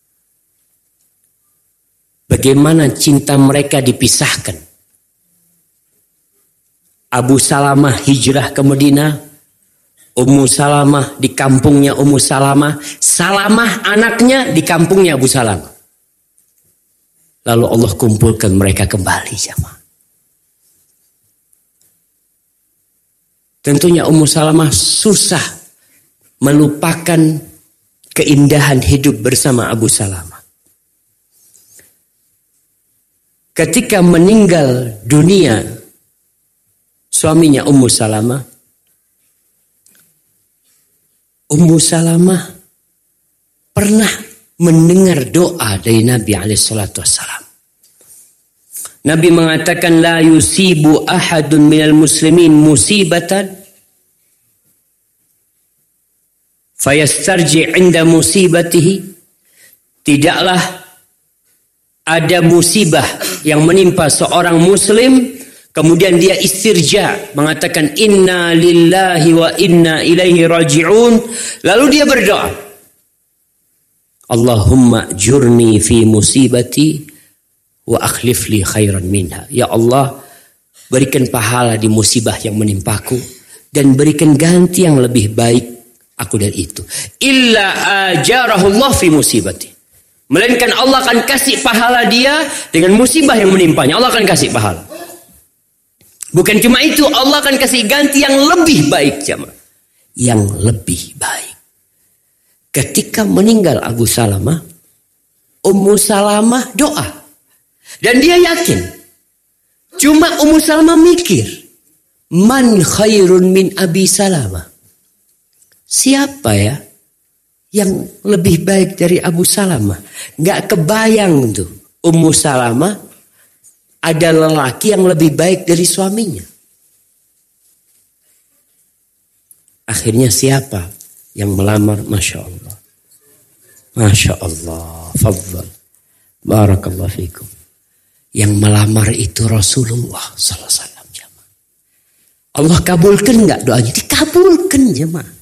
Bagaimana cinta mereka dipisahkan. Abu Salamah hijrah ke Madinah. Ummu Salamah di kampungnya Ummu Salamah. Salamah anaknya di kampungnya Abu Salamah. Lalu Allah kumpulkan mereka kembali, jamaah. Tentunya Ummu Salamah susah melupakan keindahan hidup bersama Abu Salamah. Ketika meninggal dunia suaminya Ummu Salamah, Ummu Salamah pernah mendengar doa dari Nabi alaihi salatu wassalam. Nabi mengatakan, la yusibu ahadun minal muslimin musibatan fayastarji inda musibatihi. Tidaklah ada musibah yang menimpa seorang muslim, kemudian dia istirja, mengatakan inna lillahi wa inna ilaihi raji'un. Lalu dia berdoa, Allahumma jurni fi musibati wa akhlif li khairan minha. Ya Allah, berikan pahala di musibah yang menimpaku dan berikan ganti yang lebih baik aku dari itu. Illa ajarahullah fi musibati. Melainkan Allah akan kasih pahala dia dengan musibah yang menimpanya. Allah akan kasih pahala. Bukan cuma itu, Allah akan kasih ganti yang lebih baik, jamaah. Yang lebih baik. Ketika meninggal Abu Salamah, Ummu Salamah doa. Dan dia yakin. Cuma Ummu Salamah mikir, man khairun min Abi Salamah. Siapa ya yang lebih baik dari Abu Salamah? Gak kebayang tuh Ummu Salamah ada lelaki yang lebih baik dari suaminya. Akhirnya siapa yang melamar? Masya Allah, Masya Allah, fadhal, barakallahu fikum. Yang melamar itu Rasulullah sallallahu alaihi wasallam, jemaah. Allah kabulkan gak doanya? Dikabulkan, jemaah.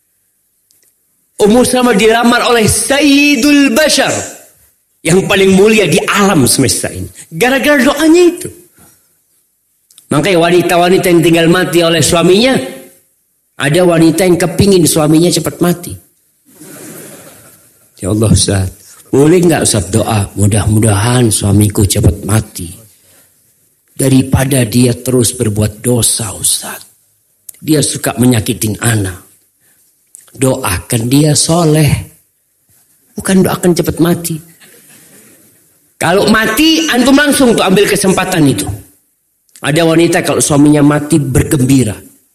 Ummu Salamah dilamar oleh Sayyidul Bashar, yang paling mulia di alam semesta ini. Gara-gara doanya itu. Makanya wanita-wanita yang tinggal mati oleh suaminya, ada wanita yang kepingin suaminya cepat mati. Ya Allah Ustaz, boleh gak Ustaz doa, mudah-mudahan suamiku cepat mati. Daripada dia terus berbuat dosa Ustaz. Dia suka menyakitin anak. Doakan dia soleh, bukan doakan cepat mati. Kalau mati, antum langsung tuh ambil kesempatan itu. Ada wanita kalau suaminya mati bergembira.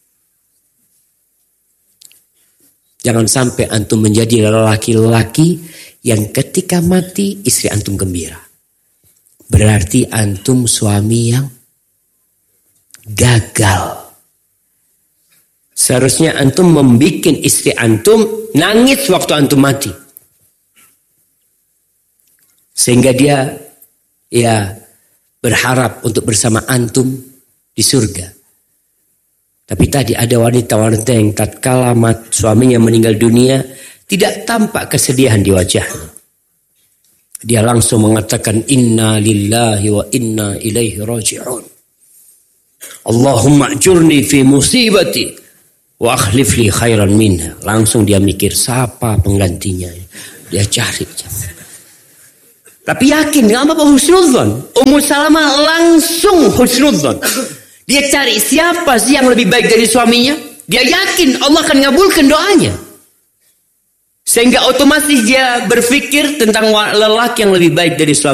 Jangan sampai antum menjadi lelaki-lelaki yang ketika mati istri antum gembira. Berarti antum suami yang gagal. Seharusnya antum membikin istri antum nangis waktu antum mati. Sehingga dia ya berharap untuk bersama antum di surga. Tapi tadi ada wanita-wanita yang tatkala suaminya meninggal dunia tidak tampak kesedihan di wajahnya. dia langsung mengatakan inna lillahi wa inna ilaihi raji'un. Allahumma ajurni fi musibati wa akhlif li khairan minha. Langsung dia mikir siapa penggantinya. Dia cari. Tapi yakin enggak apa-apa husnudzon. Ummu Salamah langsung husnudzon. Dia cari siapa sih yang lebih baik dari suaminya. Dia yakin Allah akan ngabulkan doanya. Sehingga otomatis dia berpikir tentang lelaki yang lebih baik dari suami.